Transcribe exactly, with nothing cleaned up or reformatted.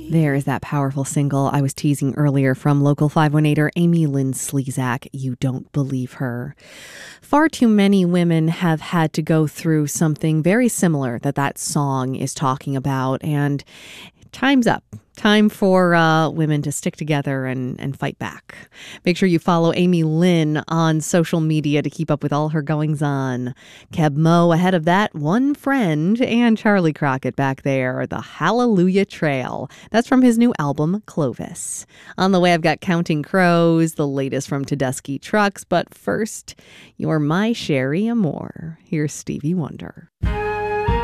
There is that powerful single I was teasing earlier from local five one eighter Amy Lynn Slezak, You Don't Believe Her. Far too many women have had to go through something very similar that that song is talking about, and time's up. Time for uh, women to stick together and, and fight back. Make sure you follow Amy Lynn on social media to keep up with all her goings-on. Keb Mo ahead of that, One Friend, and Charlie Crockett back there, The Hallelujah Trail. That's from his new album, Clovis. On the way, I've got Counting Crows, the latest from Tedeschi Trucks, but first, you're my Sherry Amore. Here's Stevie Wonder.